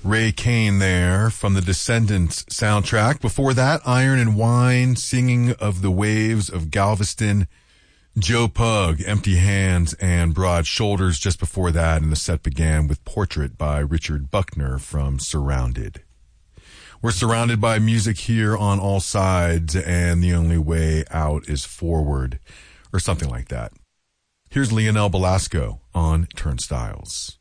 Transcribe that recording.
Ray Kane there from the Descendants soundtrack. Before that, Iron and Wine, Singing of the Waves of Galveston. Joe Pug, Empty Hands and Broad Shoulders. Just before that, and the set began with Portrait by Richard Buckner from Surrounded. We're surrounded by music here on all sides, and the only way out is forward, or something like that. Here's Leonel Belasco on Turnstiles.